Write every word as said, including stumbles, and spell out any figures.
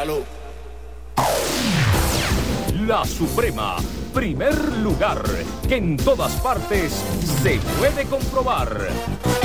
Salud. La Suprema, primer lugar, que en todas partes se puede comprobar.